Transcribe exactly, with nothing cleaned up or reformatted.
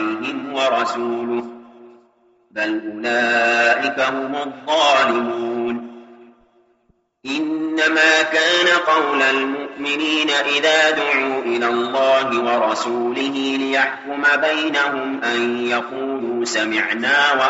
عليهم ورسوله بل أولئك هم الظالمون. إنما كان قول المؤمنين إذا دعوا إلى الله ورسوله ليحكم بينهم أن يقولوا سمعنا